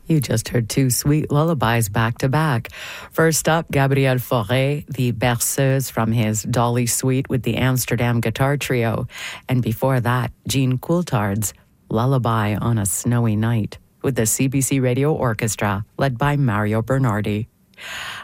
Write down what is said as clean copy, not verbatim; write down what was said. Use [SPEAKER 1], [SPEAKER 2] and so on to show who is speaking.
[SPEAKER 1] You just heard two sweet lullabies back to back. First up, Gabriel Fauré, the Berceuse from his Dolly Suite with the Amsterdam Guitar Trio. And before that, Jean Coulthard's Lullaby on a Snowy Night with the CBC Radio Orchestra, led by Mario Bernardi.